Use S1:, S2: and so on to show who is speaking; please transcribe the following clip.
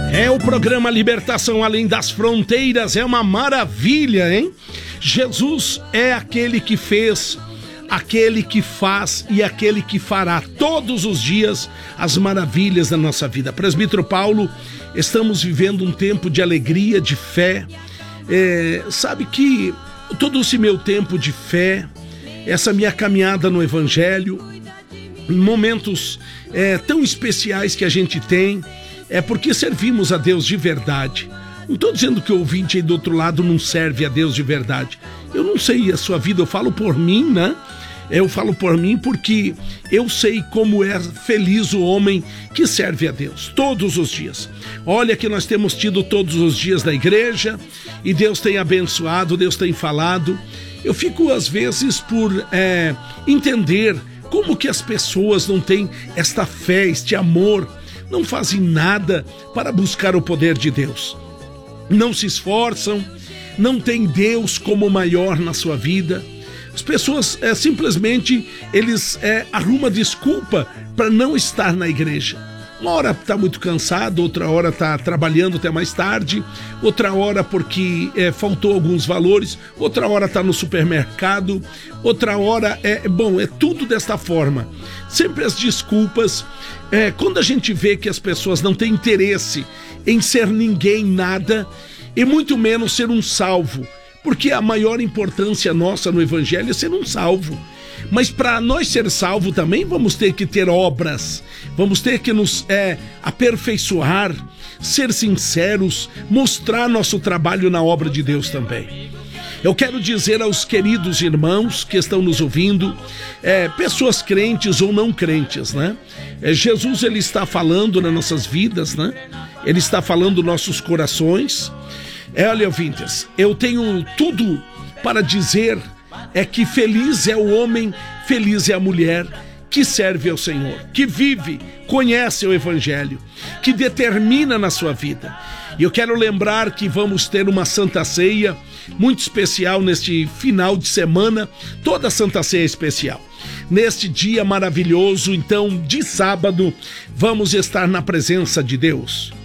S1: É o programa Libertação Além das Fronteiras, é uma maravilha, hein? Jesus é aquele que fez, aquele que faz e aquele que fará todos os dias as maravilhas da nossa vida. Presbítero Paulo, estamos vivendo um tempo de alegria, de fé. Sabe que todo esse meu tempo de fé, essa minha caminhada no Evangelho, em momentos tão especiais que a gente tem, é porque servimos a Deus de verdade. Não estou dizendo que o ouvinte aí do outro lado não serve a Deus de verdade. Eu não sei a sua vida, eu falo por mim, né? Eu falo por mim porque eu sei como é feliz o homem que serve a Deus todos os dias. Olha que nós temos tido todos os dias na igreja e Deus tem abençoado, Deus tem falado. Eu fico às vezes por entender como que as pessoas não têm esta fé, este amor, não fazem nada para buscar o poder de Deus. Não se esforçam, não tem Deus como maior na sua vida. As pessoas simplesmente arrumam desculpa para não estar na igreja. Uma hora está muito cansado, outra hora está trabalhando até mais tarde, outra hora porque faltou alguns valores, outra hora está no supermercado, outra hora é tudo desta forma. Sempre as desculpas. Quando a gente vê que as pessoas não têm interesse em ser ninguém, nada, e muito menos ser um salvo, porque a maior importância nossa no Evangelho é ser um salvo. Mas para nós ser salvo também vamos ter que ter obras, vamos ter que nos aperfeiçoar, ser sinceros, mostrar nosso trabalho na obra de Deus também. Eu quero dizer aos queridos irmãos que estão nos ouvindo, pessoas crentes ou não crentes, né? Jesus, ele está falando nas nossas vidas, né? Ele está falando nos nossos corações. Olha, ouvintes, eu tenho tudo para dizer que feliz é o homem, feliz é a mulher que serve ao Senhor, que vive, conhece o Evangelho, que determina na sua vida. E eu quero lembrar que vamos ter uma Santa Ceia muito especial neste final de semana, toda Santa Ceia é especial. Neste dia maravilhoso, então, de sábado, vamos estar na presença de Deus.